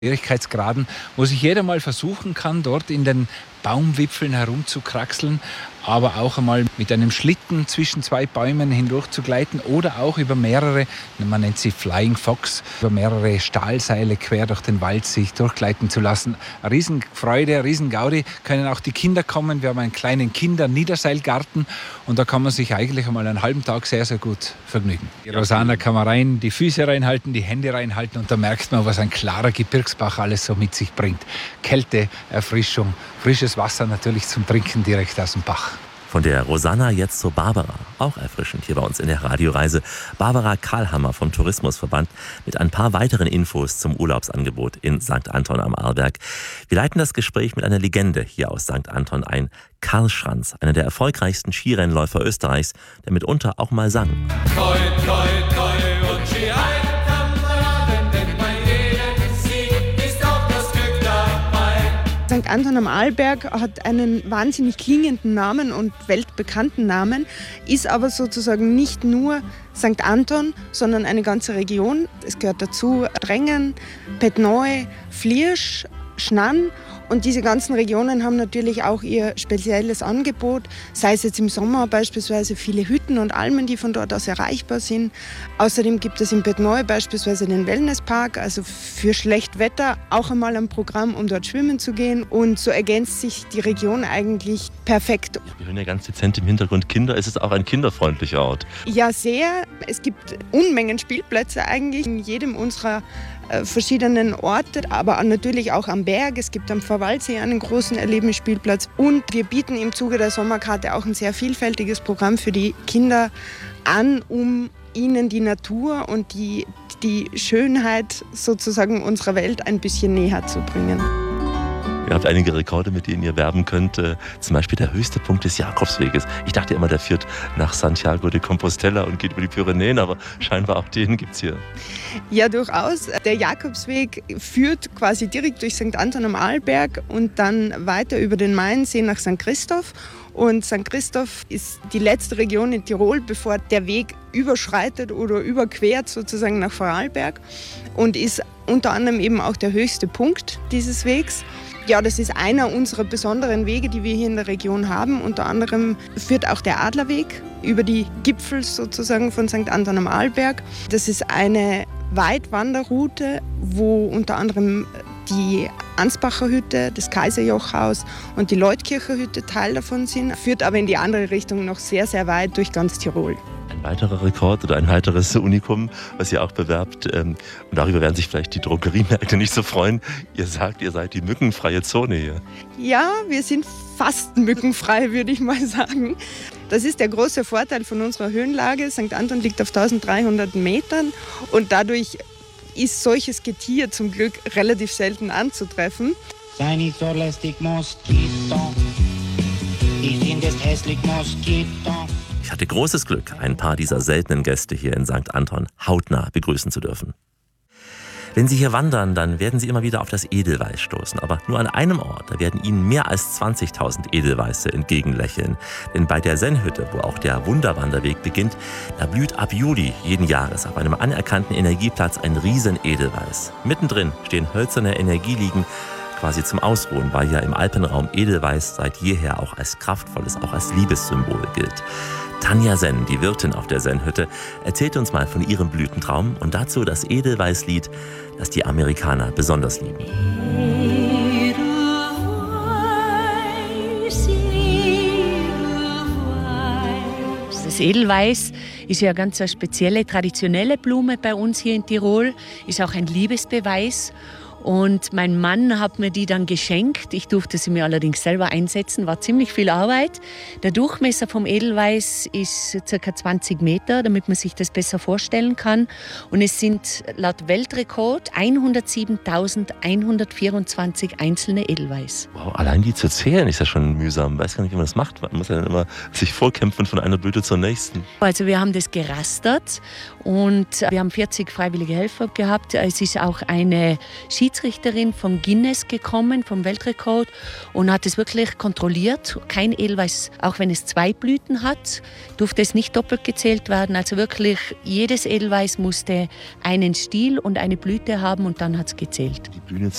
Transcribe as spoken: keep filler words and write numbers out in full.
Schwierigkeitsgraden, wo sich jeder mal versuchen kann, dort in den Baumwipfeln herumzukraxeln, aber auch einmal mit einem Schlitten zwischen zwei Bäumen hindurch zu gleiten oder auch über mehrere, man nennt sie Flying Fox, über mehrere Stahlseile quer durch den Wald sich durchgleiten zu lassen. Eine Riesenfreude, eine Riesengaudi, können auch die Kinder kommen. Wir haben einen kleinen Kinder-Niederseilgarten und da kann man sich eigentlich einmal einen halben Tag sehr, sehr gut vergnügen. Die Rosanna kann man rein, die Füße reinhalten, die Hände reinhalten und da merkt man, was ein klarer Gebirgsbach alles so mit sich bringt. Kälte, Erfrischung, frisches Wasser natürlich zum Trinken direkt aus dem Bach. Von der Rosanna jetzt zur Barbara, auch erfrischend hier bei uns in der Radioreise. Barbara Karlhammer vom Tourismusverband mit ein paar weiteren Infos zum Urlaubsangebot in Sankt Anton am Arlberg. Wir leiten das Gespräch mit einer Legende hier aus Sankt Anton ein. Karl Schranz, einer der erfolgreichsten Skirennläufer Österreichs, der mitunter auch mal sang. Toi, toi, toi und Ski ein, Kameraden, denn bei jedem Sieg ist auch das Glück dabei. Sankt Anton am Arlberg hat einen wahnsinnig klingenden Namen und weltbekannten Namen, ist aber sozusagen nicht nur Sankt Anton, sondern eine ganze Region. Es gehört dazu Drengen, Petneu, Fliersch, Schnann. Und diese ganzen Regionen haben natürlich auch ihr spezielles Angebot, sei es jetzt im Sommer beispielsweise viele Hütten und Almen, die von dort aus erreichbar sind. Außerdem gibt es in Petneu beispielsweise den Wellnesspark, also für Schlechtwetter auch einmal ein Programm, um dort schwimmen zu gehen. Und so ergänzt sich die Region eigentlich perfekt. Wir hören ja ganz dezent im Hintergrund Kinder. Ist es auch ein kinderfreundlicher Ort? Ja, sehr. Es gibt Unmengen Spielplätze eigentlich in jedem unserer verschiedenen Orte, aber natürlich auch am Berg. Es gibt am Verwaldsee einen großen Erlebnisspielplatz und wir bieten im Zuge der Sommerkarte auch ein sehr vielfältiges Programm für die Kinder an, um ihnen die Natur und die, die Schönheit sozusagen unserer Welt ein bisschen näher zu bringen. Ihr habt einige Rekorde, mit denen ihr werben könnt. Äh, zum Beispiel der höchste Punkt des Jakobsweges. Ich dachte immer, der führt nach Santiago de Compostela und geht über die Pyrenäen, aber scheinbar auch den gibt es hier. Ja, durchaus. Der Jakobsweg führt quasi direkt durch Sankt Anton am Arlberg und dann weiter über den Mainsee nach Sankt Christoph. Und Sankt Christoph ist die letzte Region in Tirol, bevor der Weg überschreitet oder überquert sozusagen nach Vorarlberg und ist unter anderem eben auch der höchste Punkt dieses Wegs. Ja, das ist einer unserer besonderen Wege, die wir hier in der Region haben. Unter anderem führt auch der Adlerweg über die Gipfel sozusagen von Sankt Anton am Arlberg. Das ist eine Weitwanderroute, wo unter anderem die Ansbacher Hütte, das Kaiserjochhaus und die Leutkircher Hütte Teil davon sind, führt aber in die andere Richtung noch sehr, sehr weit durch ganz Tirol. Ein weiterer Rekord oder ein weiteres Unikum, was ihr auch bewerbt. Und darüber werden sich vielleicht die Drogeriemärkte nicht so freuen. Ihr sagt, ihr seid die mückenfreie Zone hier. Ja, wir sind fast mückenfrei, würde ich mal sagen. Das ist der große Vorteil von unserer Höhenlage. Sankt Anton liegt auf eintausenddreihundert Metern und dadurch ist solches Getier zum Glück relativ selten anzutreffen. Sei nicht so lästig, Moskito. Ich finde es hässlich, Moskito. Ich hatte großes Glück, ein paar dieser seltenen Gäste hier in Sankt Anton hautnah begrüßen zu dürfen. Wenn Sie hier wandern, dann werden Sie immer wieder auf das Edelweiß stoßen. Aber nur an einem Ort, da werden Ihnen mehr als zwanzigtausend Edelweiße entgegenlächeln. Denn bei der Sennhütte, wo auch der Wunderwanderweg beginnt, da blüht ab Juli jeden Jahres auf einem anerkannten Energieplatz ein Riesen-Edelweiß. Mittendrin stehen hölzerne Energieliegen, quasi zum Ausruhen, weil ja im Alpenraum Edelweiß seit jeher auch als kraftvolles, auch als Liebessymbol gilt. Tanja Senn, die Wirtin auf der Sennhütte, erzählt uns mal von ihrem Blütentraum und dazu das Edelweißlied, das die Amerikaner besonders lieben. Das Edelweiß ist ja eine ganz spezielle, traditionelle Blume bei uns hier in Tirol, ist auch ein Liebesbeweis. Und mein Mann hat mir die dann geschenkt. Ich durfte sie mir allerdings selber einsetzen, war ziemlich viel Arbeit. Der Durchmesser vom Edelweiß ist ca. zwanzig Meter, damit man sich das besser vorstellen kann. Und es sind laut Weltrekord hundertsiebentausendeinhundertvierundzwanzig einzelne Edelweiß. Wow, allein die zu zählen ist ja schon mühsam. Ich weiß gar nicht, wie man das macht. Man muss ja dann immer sich vorkämpfen von einer Blüte zur nächsten. Also wir haben das gerastert und wir haben vierzig freiwillige Helfer gehabt. Es ist auch eine Skizeitung Schiedsrichterin von Guinness gekommen, vom Weltrekord, und hat es wirklich kontrolliert. Kein Edelweiß, auch wenn es zwei Blüten hat, durfte es nicht doppelt gezählt werden. Also wirklich, jedes Edelweiß musste einen Stiel und eine Blüte haben und dann hat es gezählt. Die Bühne